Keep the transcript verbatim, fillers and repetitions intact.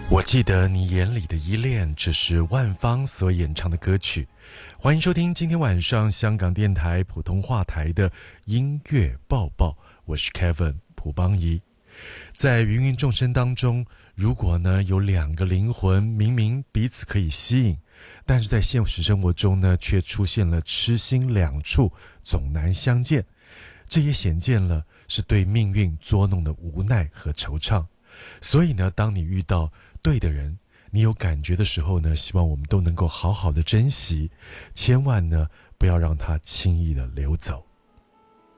我记得你眼里的依恋，这是万芳所演唱的歌曲。欢迎收听今天晚上香港电台普通话台的音乐报报，我是 Kevin 蒲邦仪。在芸芸众生当中，如果呢有两个灵魂明明彼此可以吸引，但是在现实生活中呢却出现了痴心两处，总难相见，这也显见了是对命运捉弄的无奈和惆怅。所以呢，当你遇到对的人，你有感觉的时候呢，希望我们都能够好好的珍惜，千万呢不要让它轻易的流走。